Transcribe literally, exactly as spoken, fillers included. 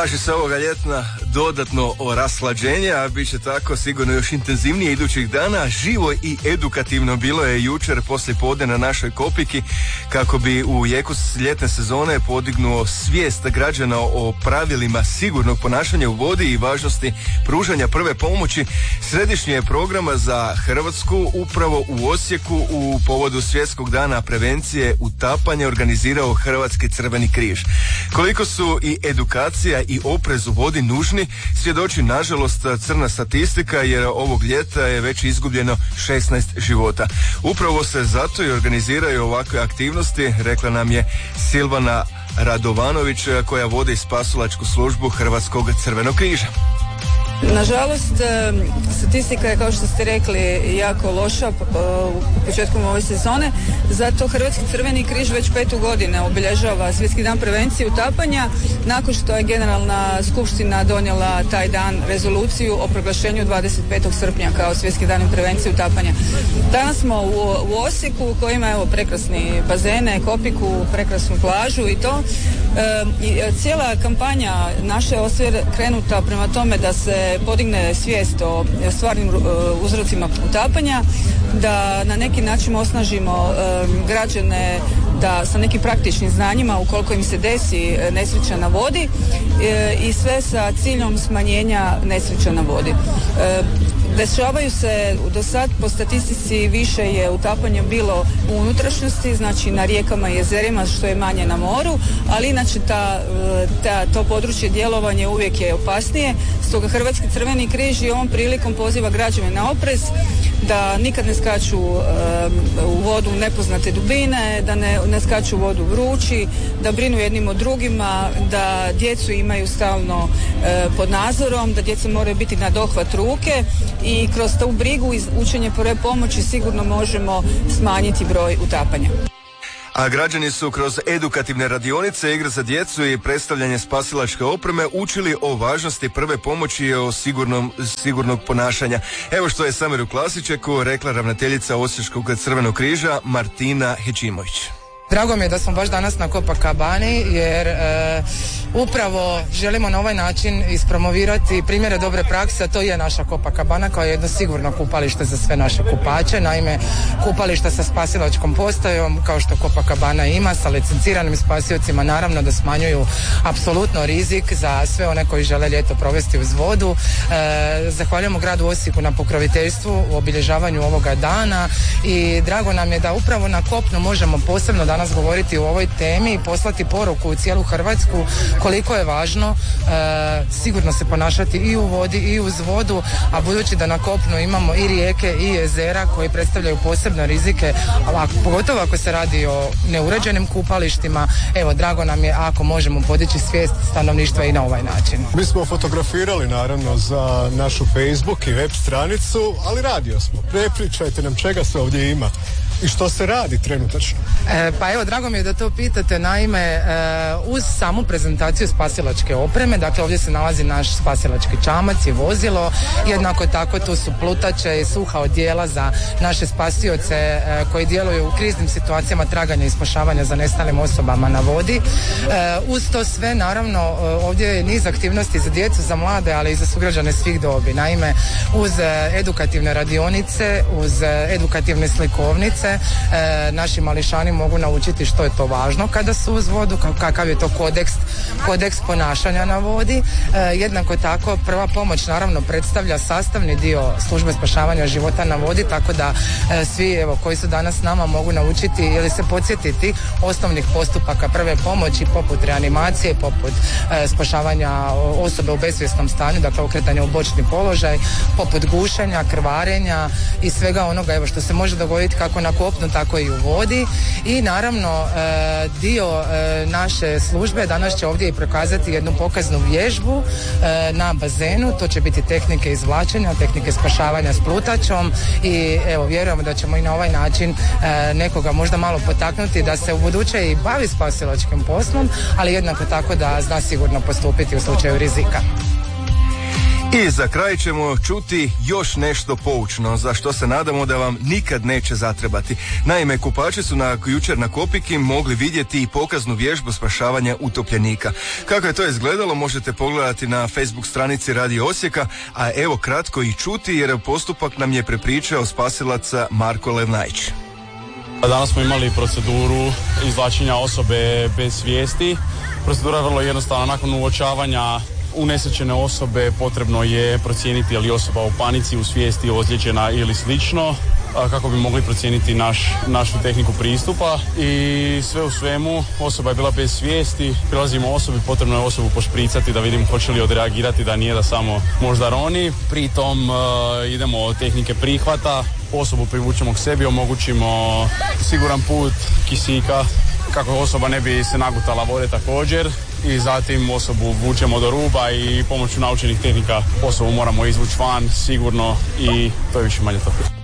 Traži se ovoga ljetna dodatno raslađenje, a bit će tako sigurno još intenzivnije idućih dana. Živo i edukativno bilo je jučer poslije podne na našoj Kopiki kako bi u jeku ljetne sezone podignuo svijest građana o pravilima sigurnog ponašanja u vodi i važnosti pružanja prve pomoći. Središnji je programa za Hrvatsku upravo u Osijeku u povodu Svjetskog dana prevencije utapanja organizirao Hrvatski Crveni križ. Koliko su i edukacija i oprez u vodi nužni svjedoči nažalost crna statistika, jer ovog ljeta je već izgubljeno šesnaest života. Upravo se zato i organiziraju ovakve aktivnosti, rekla nam je Silvana Radovanović koja vodi spasilačku službu Hrvatskog Crvenog križa. Nažalost, statistika je, kao što ste rekli, jako loša u početkom ove sezone, zato Hrvatski Crveni križ već petu godinu obilježava Svjetski dan prevencije utapanja, nakon što je Generalna skupština donijela taj dan rezoluciju o proglašenju dvadeset petog srpnja kao Svjetski dan prevencije utapanja. Danas smo u, u Osijeku u kojem ima evo prekrasni bazene, Kopiku, prekrasnu plažu i to. E, i cijela kampanja naša je krenuta prema tome da se podigne svijest o stvarnim uzrocima utapanja, da na neki način osnažimo um, građane da sa nekim praktičnim znanjima ukoliko im se desi nesreća na vodi e, i sve sa ciljom smanjenja nesreća na vodi. E, Dešavaju se do sad po statistici više je utapanja bilo u unutrašnjosti, znači na rijekama i jezerima, što je manje na moru, ali inače ta, ta, to područje djelovanja uvijek je opasnije. Stoga Hrvatski Crveni križ i ovom prilikom poziva građane na oprez, da nikad ne skaču um, u vodu nepoznate dubine, da ne, ne skaču u vodu vrući, da brinu jednim od drugima, da djecu imaju stalno uh, pod nadzorom, da djeca moraju biti na dohvat ruke i kroz tu brigu i učenje prve pomoći sigurno možemo smanjiti broj utapanja. A građani su kroz edukativne radionice, igre za djecu i predstavljanje spasilačke opreme učili o važnosti prve pomoći i o sigurnom, sigurnog ponašanja. Evo što je Samiru Klasičeku rekla ravnateljica Osječkog Crvenog križa Martina Hećimović. Drago mi je da smo baš danas na Copacabani jer e, upravo želimo na ovaj način ispromovirati primjere dobre prakse, a to je naša Copacabana kao jedno sigurno kupalište za sve naše kupače. Naime, kupališta sa spasilačkom postajom kao što Copacabana ima, sa licenciranim spasiocima, naravno da smanjuju apsolutno rizik za sve one koji žele ljeto provesti uz vodu. E, zahvaljujemo gradu Osijeku na pokroviteljstvu u obilježavanju ovoga dana i drago nam je da upravo na kopnu možemo posebno danas govoriti o ovoj temi i poslati poruku u cijelu Hrvatsku koliko je važno e, sigurno se ponašati i u vodi i uz vodu, a budući da na kopnu imamo i rijeke i jezera koji predstavljaju posebne rizike, a pogotovo ako se radi o neuređenim kupalištima, evo drago nam je ako možemo podići svijest stanovništva i na ovaj način. Mi smo fotografirali naravno za našu Facebook i web stranicu, ali radio smo. Prepričajte nam čega se ovdje ima i što se radi trenutačno. E, pa evo, drago mi je da to pitate. Naime, e, uz samu prezentaciju spasilačke opreme, dakle ovdje se nalazi naš spasilački čamac i vozilo, jednako tako tu su plutače i suha odjela za naše spasioce e, koji djeluju u kriznim situacijama traganja i spašavanja za nestalim osobama na vodi. E, uz to sve, naravno, ovdje je niz aktivnosti za djecu, za mlade, ali i za sugrađane svih dobi. Naime, uz edukativne radionice, uz edukativne slikovnice, E, naši mališani mogu naučiti što je to važno kada su uz vodu, kakav je to kodeks, kodeks ponašanja na vodi. E, jednako tako prva pomoć naravno predstavlja sastavni dio službe spašavanja života na vodi, tako da e, svi evo, koji su danas s nama mogu naučiti ili se podsjetiti osnovnih postupaka prve pomoći poput reanimacije, poput e, spašavanja osobe u besvjesnom stanju, dakle okretanja u bočni položaj, poput gušenja, krvarenja i svega onoga evo, što se može dogoditi kako na kopnu, tako i u vodi. I naravno e, dio e, naše službe danas će ovdje i prokazati jednu pokaznu vježbu e, na bazenu. To će biti tehnike izvlačenja, tehnike spašavanja s plutačom i evo vjerujemo da ćemo i na ovaj način e, nekoga možda malo potaknuti da se u buduće i bavi spasilačkim poslom, ali jednako tako da zna sigurno postupiti u slučaju rizika. I za kraj ćemo čuti još nešto poučno, za što se nadamo da vam nikad neće zatrebati. Naime, kupači su na, jučer na Kopiki mogli vidjeti i pokaznu vježbu spašavanja utopljenika. Kako je to izgledalo možete pogledati na Facebook stranici Radio Osijeka, a evo kratko i čuti jer postupak nam je prepričao spasilac Marko Levnajić. Danas smo imali proceduru izvlačenja osobe bez svijesti. Procedura je vrlo jednostavna. Nakon uočavanja unesrećene osobe potrebno je procijeniti je li osoba u panici, u svijesti, ozlijeđena ili slično, kako bi mogli procijeniti naš, našu tehniku pristupa. I sve u svemu osoba je bila bez svijesti, prilazimo osobi, potrebno je osobu pošpricati da vidimo hoće li odreagirati, da nije da samo možda roni. Pritom uh, idemo od tehnike prihvata, osobu privučemo k sebi, omogućimo siguran put kisika kako osoba ne bi se nagutala vode također, i zatim osobu vučemo do ruba i pomoću naučenih tehnika osobu moramo izvući van sigurno i to je više manje to.